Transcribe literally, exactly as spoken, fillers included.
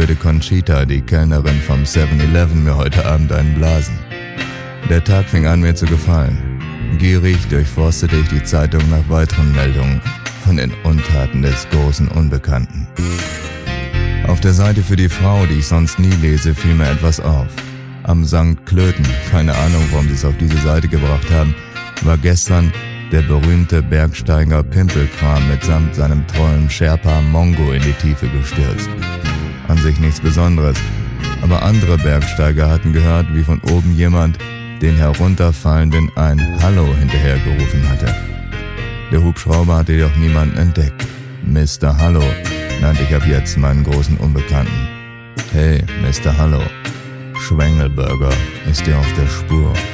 würde Conchita, die Kellnerin vom seven eleven, mir heute Abend einen blasen. Der Tag fing an, mir zu gefallen. Gierig durchforstete ich die Zeitung nach weiteren Meldungen von den Untaten des großen Unbekannten. Auf der Seite für die Frau, die ich sonst nie lese, fiel mir etwas auf. Am Sankt Klöten, keine Ahnung, warum sie es auf diese Seite gebracht haben, war gestern der berühmte Bergsteiger Pimpelkram mitsamt seinem treuen Sherpa Mongo in die Tiefe gestürzt. An sich nichts Besonderes, aber andere Bergsteiger hatten gehört, wie von oben jemand den Herunterfallenden ein Hallo hinterhergerufen hatte. Der Hubschrauber hatte jedoch niemanden entdeckt. Mister Hallo nannte ich ab jetzt meinen großen Unbekannten. Hey, Mister Hallo, Schwengelburger ist dir auf der Spur.